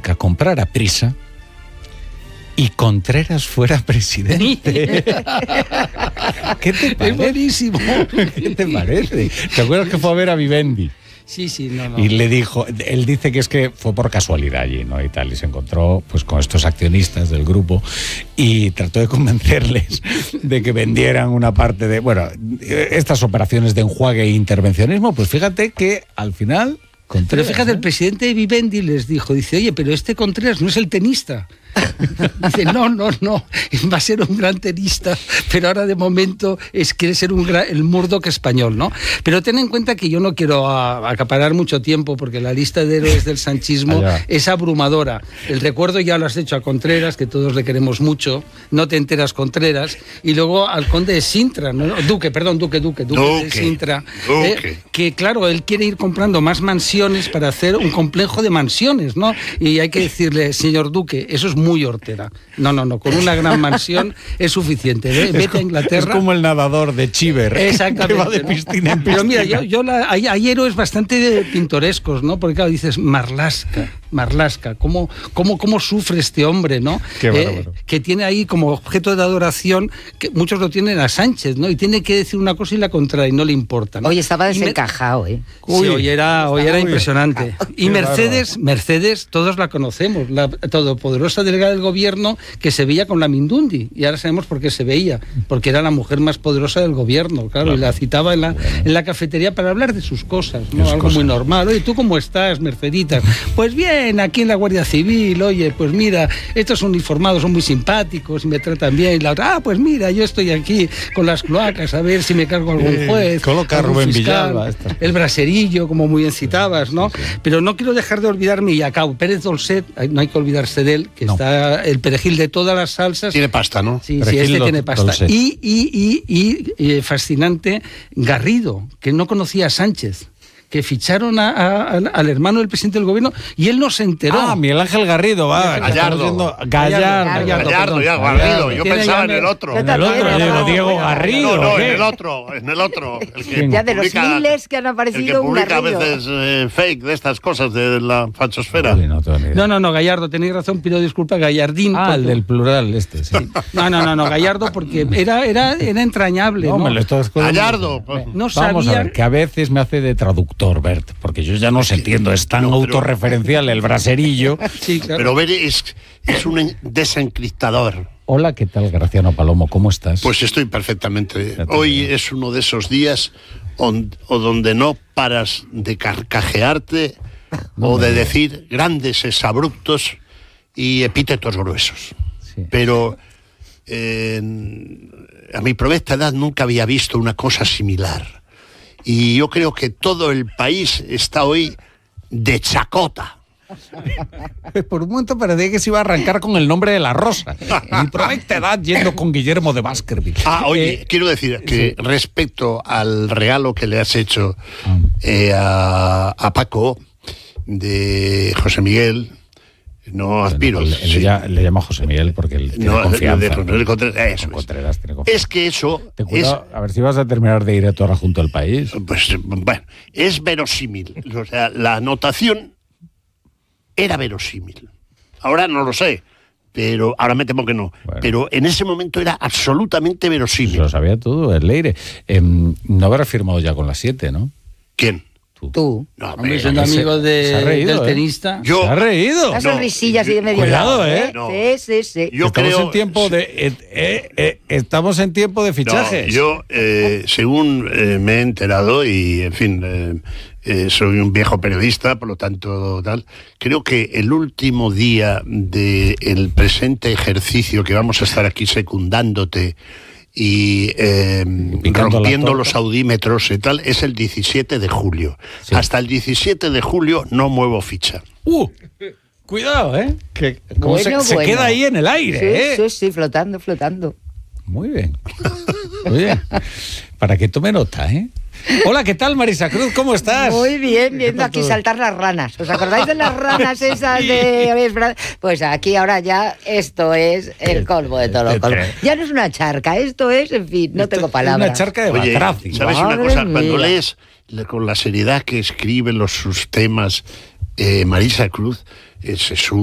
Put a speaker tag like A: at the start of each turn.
A: República comprara Prisa y Contreras fuera presidente. ¿Qué te parece?
B: Es buenísimo.
A: ¿Qué te parece? ¿Te acuerdas que fue a ver a Vivendi?
B: Sí, no.
A: Y le dijo, él dice que es que fue por casualidad allí, ¿no? Y tal, y se encontró pues con estos accionistas del grupo y trató de convencerles de que vendieran una parte de, bueno, estas operaciones de enjuague e intervencionismo, pues fíjate que al final... Contreras,
B: pero fíjate, el presidente de Vivendi les dijo, dice, oye, pero este Contreras no es el tenista. Dice, no, va a ser un gran tenista, pero ahora de momento quiere ser el Murdoch español, ¿no? Pero ten en cuenta que yo no quiero acaparar mucho tiempo, porque la lista de héroes del sanchismo es abrumadora. El recuerdo ya lo has hecho a Contreras, que todos le queremos mucho, no te enteras Contreras, y luego al conde de Sintra, ¿no? Duque de Sintra, que claro, él quiere ir comprando más mansiones para hacer un complejo de mansiones, ¿no? Y hay que decirle, señor Duque, eso es muy hortera. No, con una gran mansión es suficiente. Vete a Inglaterra.
A: Es como el nadador de Chiver.
B: Exactamente.
A: Que va de piscina en piscina.
B: Pero mira, hay héroes bastante pintorescos, ¿no? Porque claro, dices, Marlaska, ¿cómo sufre este hombre, ¿no? Que tiene ahí como objeto de adoración, que muchos lo tienen a Sánchez, ¿no? Y tiene que decir una cosa y la contraria, y no le importa, ¿no?
C: Hoy estaba desencajado, ¿eh?
B: Sí, hoy era impresionante. Y Mercedes, todos la conocemos, la todopoderosa delegada del gobierno que se veía con la Mindundi, y ahora sabemos por qué se veía, porque era la mujer más poderosa del gobierno, claro. Y la citaba en la cafetería para hablar de sus cosas, ¿no? Algo muy normal. Oye, ¿tú cómo estás, Merceditas? Pues bien, aquí en la Guardia Civil, oye, pues mira, estos uniformados son muy simpáticos y me tratan bien. Y la otra, pues mira, yo estoy aquí con las cloacas a ver si me cargo algún juez,
A: coloca
B: algún
A: Rubén
B: fiscal,
A: Villalba,
B: el braserillo, como muy bien citabas, ¿no? Sí. Pero no quiero dejar de olvidarme, y acabo, Pérez Dolcet, no hay que olvidarse de él, que está el perejil de todas las salsas.
D: Tiene pasta, ¿no?
B: Sí, tiene pasta. Y fascinante, Garrido, que no conocía a Sánchez, que ficharon al hermano del presidente del gobierno y él no se enteró.
A: Miguel Ángel Garrido,
D: Gallardo.
A: Garrido.
D: Yo pensaba en el otro.
A: Diego Garrido.
D: No, en el otro. El que
C: ya de los miles que han aparecido,
D: el que publica a veces fake de estas cosas de la fachosfera.
B: No, Gallardo, tenéis razón, pido disculpas, Gallardín.
A: El del plural sí.
B: No, Gallardo, porque era entrañable, ¿no?
D: Gallardo.
B: No sabía.
A: Vamos a ver, que a veces me hace de traductor, Bert, porque yo ya no se entiendo, es tan autorreferencial el braserillo.
B: Sí, claro.
D: Pero Bert es un desencriptador.
A: Hola, ¿qué tal, Graciano Palomo? ¿Cómo estás?
D: Pues estoy perfectamente. Hoy es uno de esos días donde no paras de carcajearte o de decir grandes exabruptos y epítetos gruesos. Sí. Pero a mi provesta edad nunca había visto una cosa similar. Y yo creo que todo el país está hoy de chacota.
A: Por un momento parecía que se iba a arrancar con el nombre de la rosa. Mi provesta edad yendo con Guillermo de Baskerville.
D: Oye, quiero decir que respecto al regalo que le has hecho a Paco de José Miguel, no aspiro.
A: Le llamo José Miguel porque él tiene confianza.
D: Contreras tiene confianza. Es que eso...
A: A ver si vas a terminar de ir a todo junto al país.
D: Pues bueno, es verosímil. O sea, la anotación era verosímil. Ahora no lo sé, pero ahora me temo que no. Bueno. Pero en ese momento era absolutamente verosímil.
A: Lo sabía todo, el Leire. No habrá firmado ya con las 7, ¿no?
D: ¿Quién?
C: Tú.
B: No, hombre, siendo amigo del tenista.
D: Yo,
A: se ha reído.
C: Las sonrisillas y de medio
A: cuidado,
C: lado.
D: No.
C: Sí.
D: Yo
A: estamos en tiempo de fichajes.
D: Yo, según me he enterado, y en fin, soy un viejo periodista, por lo tanto, creo que el último día del presente ejercicio que vamos a estar aquí secundándote y rompiendo los audímetros y tal, es el 17 de julio. Sí. Hasta el 17 de julio no muevo ficha.
A: Cuidado, que
C: se
A: queda ahí en el aire,
C: Sí, flotando.
A: Muy bien. Para que tome nota, Hola, ¿qué tal, Marisa Cruz? ¿Cómo estás?
C: Muy bien, viendo aquí saltar las ranas. ¿Os acordáis de las ranas esas de...? Pues aquí ahora ya esto es el colmo de todo colmo. Ya no es una charca, esto es, en fin, no tengo palabras.
A: Es una charca de Batraci.
D: ¿Sabes una cosa? Cuando lees con la seriedad que escribe sus temas Marisa Cruz, es